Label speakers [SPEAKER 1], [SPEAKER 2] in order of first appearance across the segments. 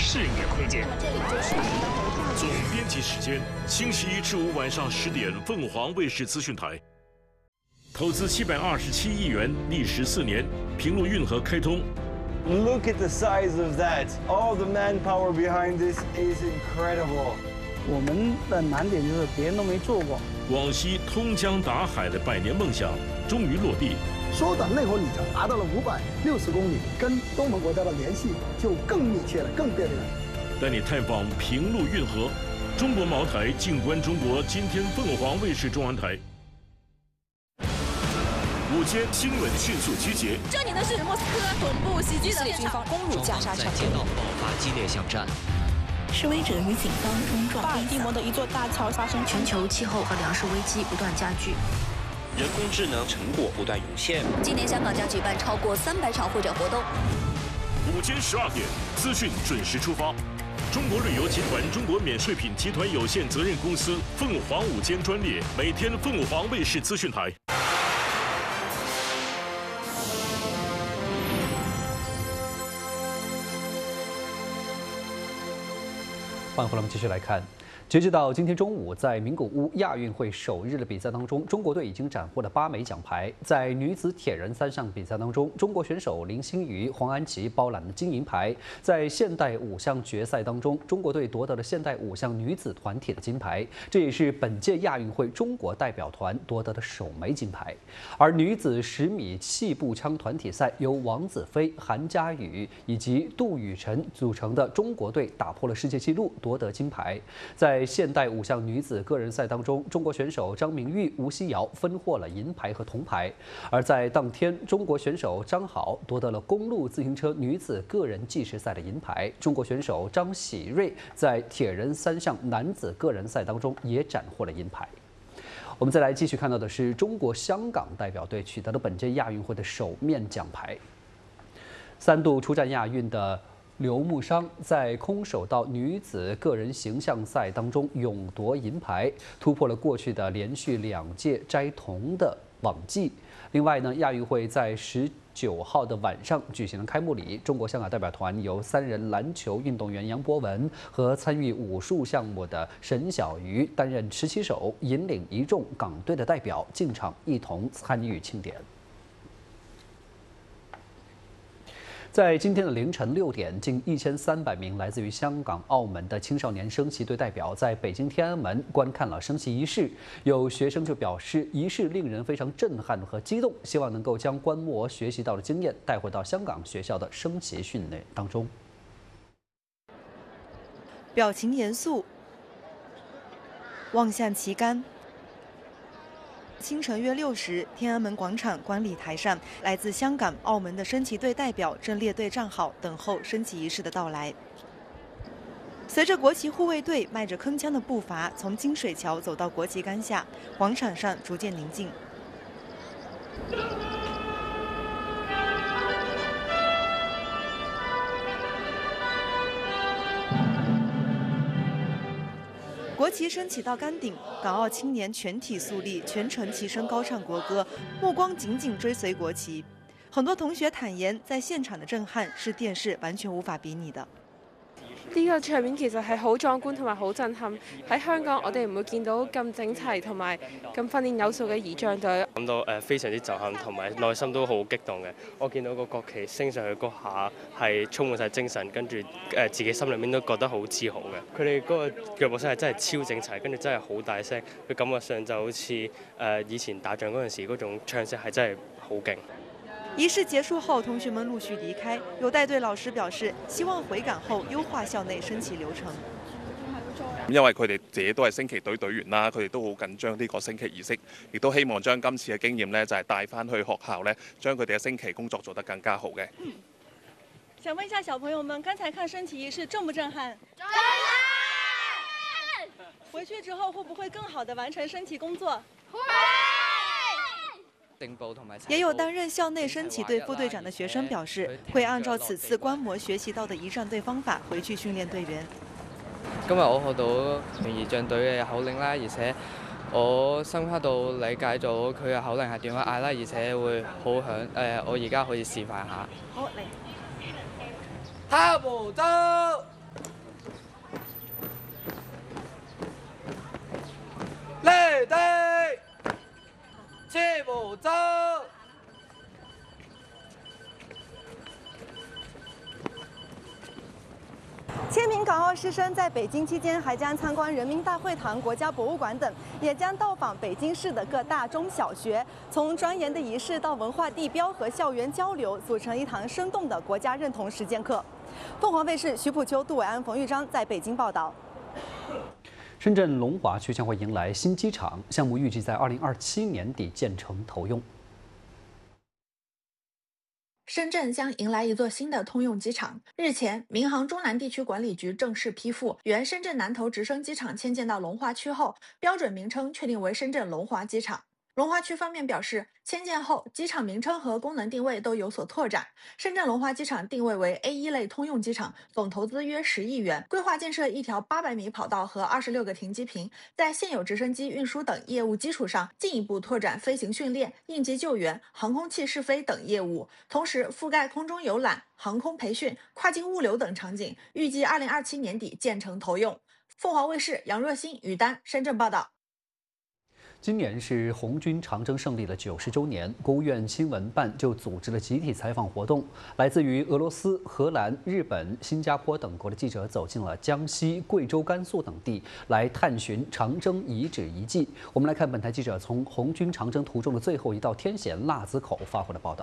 [SPEAKER 1] 视野空间。总编辑时间：星期1至5晚上10点，凤凰卫视资讯台。投资727亿元，历时4年，平陆运河开通。
[SPEAKER 2] Look at the size of that! All the manpower behind this is incredible.
[SPEAKER 3] 我们的难点就是别人都没做过。
[SPEAKER 1] 广西通江达海的百年梦想终于落地。
[SPEAKER 4] 缩短内河里程达到了560公里，跟东盟国家的联系就更密切了，更便利了。
[SPEAKER 1] 带你探访平陆运河，中国茅台，静观中国。今天凤凰卫视中文台。 午间新闻迅速集结。
[SPEAKER 5] 这里的是莫斯科总部袭击的军方攻入加沙城，
[SPEAKER 6] 在街道爆发激烈巷战。
[SPEAKER 7] 示威者与警方冲撞。
[SPEAKER 5] 巴尔的摩的一座大桥发生。
[SPEAKER 7] 全球气候和粮食危机不断加剧。
[SPEAKER 6] 人工智能成果不断涌现。
[SPEAKER 7] 今年香港将举办超过300场会展活动。
[SPEAKER 1] 午间12点，资讯准时出发。中国旅游集团中国免税品集团有限责任公司凤凰午间专列，每天凤凰卫视资讯台。
[SPEAKER 8] 欢迎回来，我们继续来看。截止到今天中午，在名古屋亚运会首日的比赛当中，中国队已经斩获了8枚奖牌。在女子铁人3项比赛当中，中国选手林星瑜、黄安琪包揽了金银牌。在现代5项决赛当中，中国队夺得了现代5项女子团体的金牌，这也是本届亚运会中国代表团夺得的首枚金牌。而女子10米气步枪团体赛，由王子飞、韩佳宇以及杜雨辰组成的中国队打破了世界纪录，夺得金牌。在现代5项女子个人赛当中，中国选手张明玉、吴曦瑶分获了银牌和铜牌。而在当天，中国选手张好夺得了公路自行车女子个人计时赛的银牌。中国选手张喜瑞在铁人3项男子个人赛当中也斩获了银牌。我们再来继续看到的是，中国香港代表队取得了本届亚运会的首面奖牌。3度出战亚运的刘慕裳在空手道女子个人形象赛当中勇夺银牌，突破了过去的连续2届摘铜的往绩。另外呢，亚运会在19号的晚上举行了开幕礼，中国香港代表团由3人篮球运动员杨博文和参与武术项目的沈小鱼担任持旗手，引领一众港队的代表进场一同参与庆典。在今天的凌晨6点，近1300名来自于香港、澳门的青少年升旗队代表在北京天安门观看了升旗仪式。有学生就表示，仪式令人非常震撼和激动，希望能够将观摩学习到的经验带回到香港学校的升旗训练当中。
[SPEAKER 9] 表情严肃，望向旗杆。清晨约6时，天安门广场观礼台上，来自香港、澳门的升旗队代表正列队站好，等候升旗仪式的到来。随着国旗护卫队迈着铿锵的步伐从金水桥走到国旗杆下，广场上逐渐宁静。国旗升起到杆顶，港澳青年全体肃立，全程齐声高唱國歌，目光緊緊追隨國旗。很多同學坦言，在現場的震撼是電視完全無法比擬的。
[SPEAKER 10] 呢個場面其實係好壯觀同埋好震撼。喺香港，我哋唔會見到咁整齊同埋咁訓練有素嘅儀仗隊。
[SPEAKER 11] 感到非常之震撼，同埋內心都好激動嘅。我見到個國旗升上去嗰下係充滿晒精神，跟住自己心裏面都覺得好自豪嘅。佢哋嗰個腳步聲係真係超整齊，跟住真係好大聲，佢感覺上就好似以前打仗嗰陣時嗰種唱聲係真係好勁。
[SPEAKER 9] 儀式結束後，同學們陸續離開。有帶隊老師表示，希望回港後優化校內升旗流程。
[SPEAKER 12] 因為佢哋自己都係升旗隊隊員啦，佢哋都好緊張呢個升旗儀式，亦都希望將今次嘅經驗呢，就係帶翻去學校呢，將佢哋嘅升旗工作做得更加好嘅。
[SPEAKER 13] 想問一下小朋友們，剛才看升旗儀式震不震撼？震撼！回去之後會不會更好地完成升旗工作？會。
[SPEAKER 9] 也有擔任校內升旗隊副隊長的學生表示，會按照此次觀摩學習到的儀仗隊方法回去訓練隊員。
[SPEAKER 14] 今日我學到儀仗隊嘅口令啦，而且我深刻到理解咗佢嘅口令係點樣嗌啦，而且會好響。我而家可以示範下。
[SPEAKER 9] 好嚟，
[SPEAKER 14] 踏步走。 切勿走。
[SPEAKER 9] 千名港澳师生在北京期间，还将参观人民大会堂、国家博物馆等，也将到访北京市的各大中小学，从庄严的仪式到文化地标和校园交流，组成一堂生动的国家认同实践课。凤凰卫视徐普秋、杜伟安、冯玉章在北京报道。
[SPEAKER 8] 深圳龙华区将会迎来新机场，项目预计在2027年底建成投用。
[SPEAKER 7] 深圳将迎来一座新的通用机场。日前，民航中南地区管理局正式批复原深圳南头直升机场迁建到龙华区后，标准名称确定为深圳龙华机场。龙华区方面表示，迁建后机场名称和功能定位都有所拓展。深圳龙华机场定位为 A1 类通用机场，总投资约10亿元，规划建设一条800米跑道和26个停机坪，在现有直升机运输等业务基础上，进一步拓展飞行训练、应急救援、航空器试飞等业务，同时覆盖空中游览、航空培训、跨境物流等场景，预计2027年底建成投用。凤凰卫视杨若欣、于丹深圳报道。
[SPEAKER 8] 今年是红军长征胜利的90周年，国务院新闻办就组织了集体采访活动。来自于俄罗斯、荷兰、日本、新加坡等国的记者走进了江西、贵州、甘肃等地，来探寻长征遗址遗迹。我们来看本台记者从红军长征途中的最后一道天险腊子口发回的报道。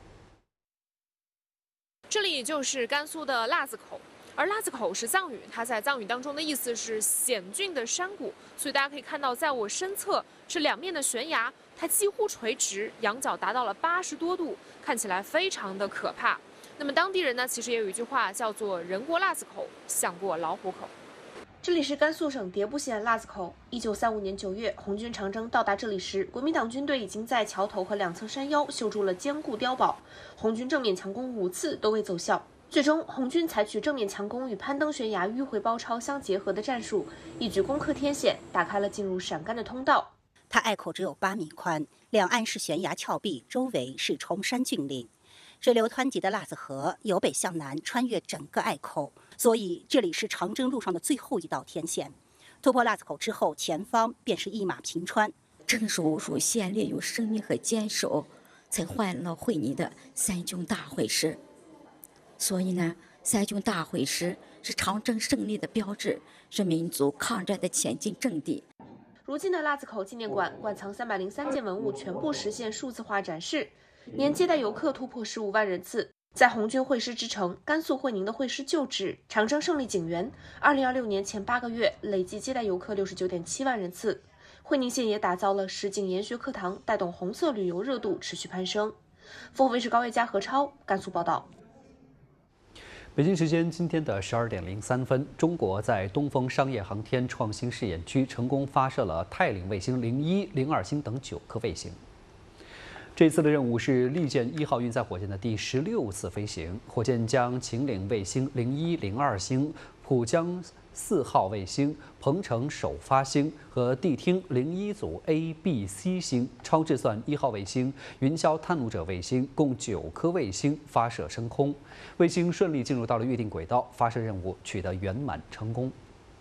[SPEAKER 10] 这里就是甘肃的腊子口。而腊子口是藏语，它在藏语当中的意思是险峻的山谷，所以大家可以看到，在我身侧是两面的悬崖，它几乎垂直，仰角达到了80多度，看起来非常的可怕。那么当地人呢，其实也有一句话叫做“人过腊子口，想过老虎口”。这里是甘肃省迭部县腊子口。1935年9月，红军长征到达这里时，国民党军队已经在桥头和两侧山腰修筑了坚固碉堡，红军正面强攻5次都未奏效。最终，红军采取正面强攻与攀登悬崖迂回包抄相结合的战术，一举攻克天险，打开了进入陕甘的通道。
[SPEAKER 15] 它隘口只有8米宽，两岸是悬崖峭壁，周围是崇山峻岭。水流湍急的腊子河由北向南穿越整个隘口，所以这里是长征路上的最后一道天险。突破腊子口之后，前方便是一马平川。
[SPEAKER 16] 正是无数先烈用生命和坚守，才换了会你的三军大会师。所以呢，三军大会师是长征胜利的标志，是民族抗战的前进阵地。
[SPEAKER 10] 如今的腊子口纪念馆馆藏303件文物全部实现数字化展示，年接待游客突破15万人次。在红军会师之城甘肃会宁的会师旧址长征胜利景园，2026年前8个月累计接待游客69.7万人次。会宁县也打造了实景研学课堂，带动红色旅游热度持续攀升。凤凰卫视高卫佳、何超甘肃报道。
[SPEAKER 8] 北京时间今天的12点03分，中国在东风商业航天创新试验区成功发射了泰领卫星01、02星等9颗卫星。这次的任务是利剑1号运载火箭的第16次飞行，火箭将秦岭卫星01、02星、浦江4号卫星、鹏程首发星和地听01组 A、B、C 星、超质算1号卫星、云霄探路者卫星共9颗卫星发射升空，卫星顺利进入到了预定轨道，发射任务取得圆满成功。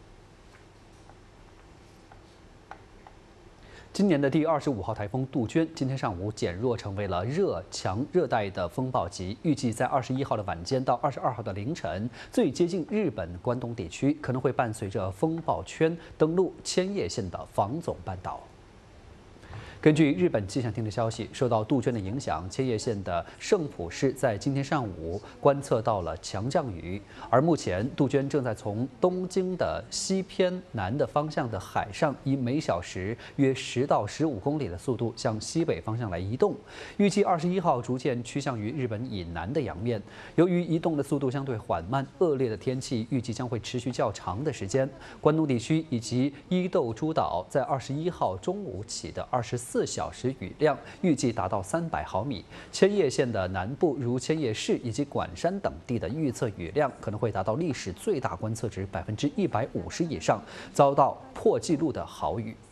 [SPEAKER 8] 今年的第25号台风杜鹃今天上午减弱成为了强热带的风暴级，预计在21号的晚间到22号的凌晨，最接近日本关东地区，可能会伴随着风暴圈登陆千叶县的房总半岛。根据日本气象厅的消息，受到杜鹃的影响，千叶县的圣浦市在今天上午观测到了强降雨，而目前杜鹃正在从东京的西偏南的方向的海上，以每小时约10到15公里的速度向西北方向来移动，预计21号逐渐趋向于日本以南的洋面。由于移动的速度相对缓慢，恶劣的天气预计将会持续较长的时间。关东地区以及伊豆诸岛在21号中午起的24小时雨量预计达到300毫米，千叶县的南部如千叶市以及管山等地的预测雨量可能会达到历史最大观测值150%以上，遭到破纪录的豪雨。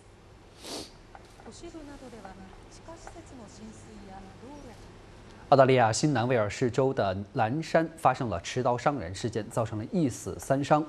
[SPEAKER 8] 澳大利亚新南威尔士州的蓝山发生了持刀伤人事件，造成了1死3伤。